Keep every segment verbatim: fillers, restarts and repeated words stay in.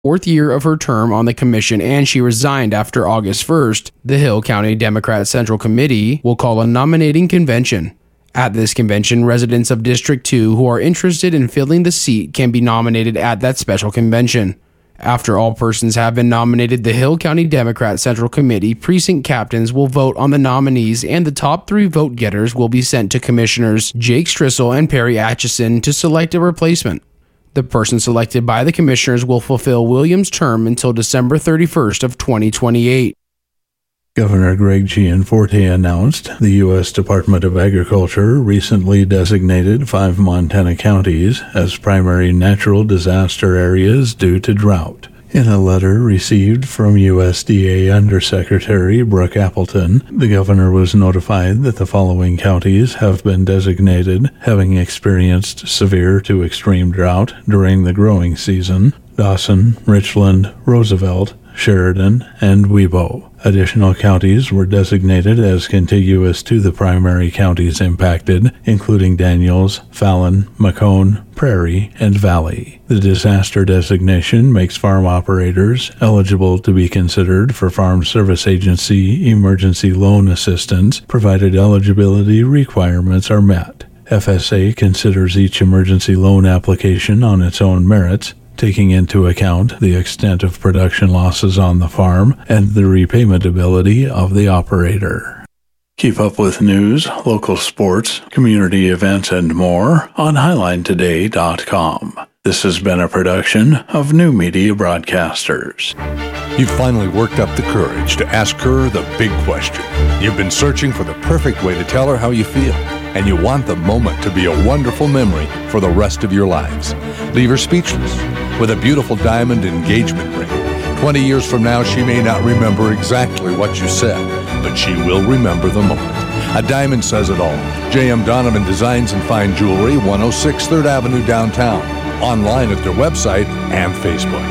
fourth year of her term on the commission and she resigned after August first, the Hill County Democrat Central Committee will call a nominating convention. At this convention, residents of District two who are interested in filling the seat can be nominated at that special convention. After all persons have been nominated, the Hill County Democrat Central Committee precinct captains will vote on the nominees, and the top three vote getters will be sent to Commissioners Jake Strissel and Perry Atchison to select a replacement. The person selected by the commissioners will fulfill Williams' term until December thirty-first of twenty twenty-eight. Governor Greg Gianforte announced the U S Department of Agriculture recently designated five Montana counties as primary natural disaster areas due to drought. In a letter received from U S D A Undersecretary Brooke Appleton, the governor was notified that the following counties have been designated having experienced severe to extreme drought during the growing season: Dawson, Richland, Roosevelt, Sheridan, and Webo. Additional counties were designated as contiguous to the primary counties impacted, including Daniels, Fallon, Macomb, Prairie, and Valley. The disaster designation makes farm operators eligible to be considered for Farm Service Agency emergency loan assistance, provided eligibility requirements are met. F S A considers each emergency loan application on its own merits, taking into account the extent of production losses on the farm and the repayment ability of the operator. Keep up with news, local sports, community events, and more on highline today dot com. This has been a production of New Media Broadcasters. You've finally worked up the courage to ask her the big question. You've been searching for the perfect way to tell her how you feel, and you want the moment to be a wonderful memory for the rest of your lives. Leave her speechless with a beautiful diamond engagement ring. Twenty years from now, she may not remember exactly what you said, but she will remember the moment. A diamond says it all. J M Donovan Designs and Fine Jewelry, one oh six third Avenue downtown. Online at their website and Facebook.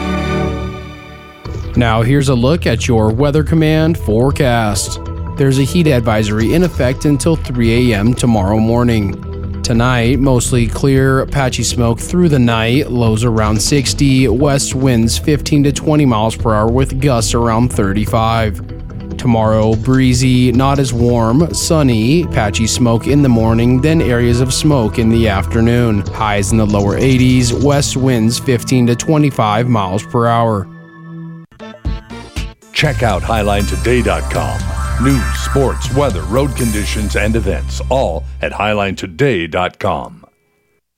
Now here's a look at your Weather Command forecast. There's a heat advisory in effect until three a.m. tomorrow morning. Tonight, mostly clear, patchy smoke through the night, lows around sixty, west winds fifteen to twenty miles per hour with gusts around thirty-five. Tomorrow, breezy, not as warm, sunny, patchy smoke in the morning, then areas of smoke in the afternoon. Highs in the lower eighties, west winds fifteen to twenty-five miles per hour. Check out highline today dot com. News, sports, weather, road conditions, and events, all at highline today dot com.